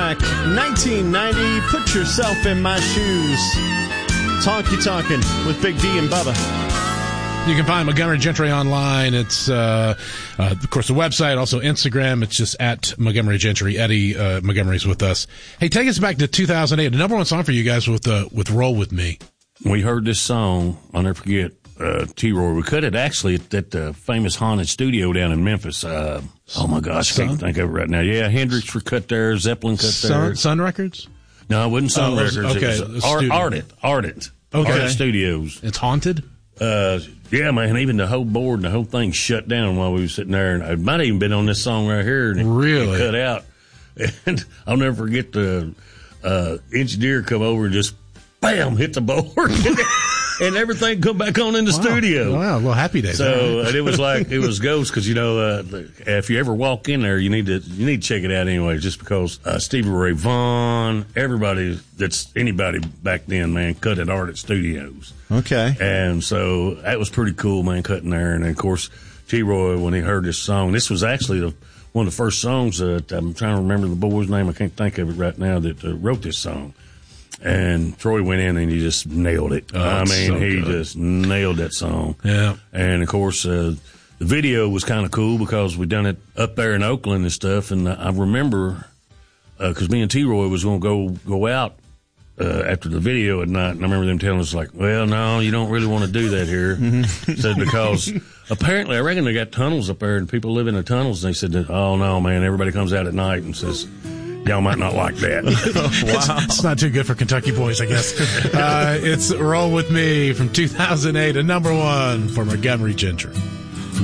track, 1990, Put Yourself in My Shoes. Honky Tonkin' with Big D and Bubba. You can find Montgomery Gentry online. It's, of course, the website, also Instagram. It's just at Montgomery Gentry. Eddie Montgomery's with us. Hey, take us back to 2008. The number one song for you guys with Roll With Me. We heard this song, I'll never forget, T-Roy. We cut it actually at the famous haunted studio down in Memphis. Oh, my gosh, I can't think of it right now. Yeah, Hendrix were cut there, Zeppelin cut there. Sun Records? No, it wasn't Sun Records. Okay. It was Ardent. Okay. Ardent Studios. It's haunted? Yeah, man, even the whole board and the whole thing shut down while we were sitting there. And it might have even been on this song right here. And it cut out. And I'll never forget the engineer come over and just, bam, hit the board. And everything come back on in the studio. Wow, well, happy days. So and it was like it was ghost because if you ever walk in there, you need to check it out anyway. Just because Stevie Ray Vaughan, everybody that's anybody back then, man, cut at Ardent Studios. Okay, and so that was pretty cool, man, cutting there. And of course, T-Roy, when he heard this song, this was actually one of the first songs that I'm trying to remember the boy's name. I can't think of it right now that wrote this song. And Troy went in and he just nailed it. He just nailed that song. Yeah. And of course, the video was kind of cool because we done it up there in Oakland and stuff. And I remember, cause me and T-Roy was going to go out, after the video at night. And I remember them telling us like, well, no, you don't really want to do that here. Said because apparently I reckon they got tunnels up there and people live in the tunnels. And they said that, oh no, man, everybody comes out at night and says, y'all might not like that. Wow. It's not too good for Kentucky boys, I guess. It's Roll With Me from 2008, a number one for Montgomery Gentry.